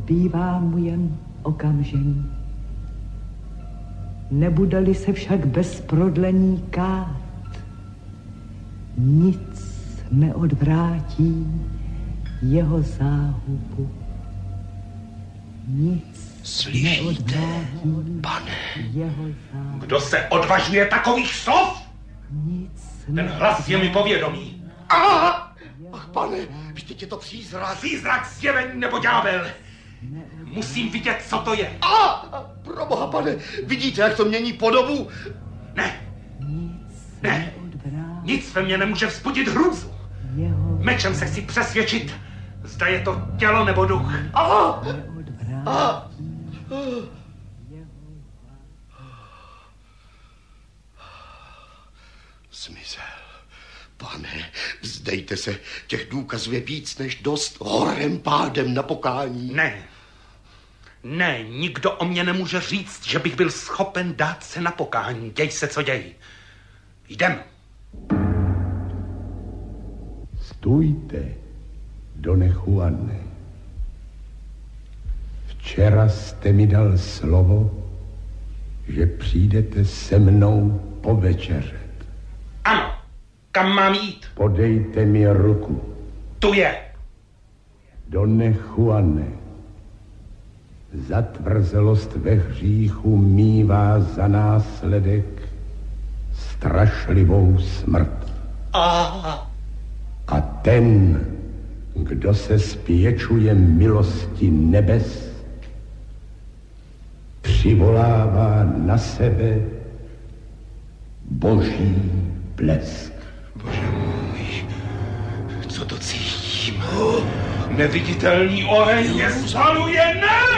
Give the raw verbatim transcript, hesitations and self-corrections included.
Zbývá mu jen okamžení. Nebude-li se však bez prodlení kát, nic neodvrátí jeho záhubu. Nic Slyšíte, pane, jeho záhubu. kdo se odvažuje takových slov? Nic Ten hlas je mi povědomý. Ach, ach, pane, vždyť je to přízrak. Přízrak, zjevení nebo ďábel. Musím vidět, co to je. A, proboha, pane, vidíte, jak to mění podobu? Ne, ne, nic ve mně nemůže vzbudit hrůzu. Mečem se chci přesvědčit, zda je to tělo nebo duch. A, a, zmizel. Pane, vzdejte se, těch důkazů je víc než dost, horem pádem na pokání. Ne, ne, nikdo o mě nemůže říct, že bych byl schopen dát se na pokání. Děj se, co děj. Jdem. Stůjte, Done Juane. Včera jste mi dal slovo, že přijdete se mnou povečeřet. Ano, kam mám jít? Podejte mi ruku. Tu je. Done Juane, zatvrzelost ve hříchu mívá za následek strašlivou smrt. A, A ten, kdo se spěčuje milosti nebes, přivolává na sebe boží blesk. Bože můj, co to cítím? Neviditelný oheň mě spaluje, ne!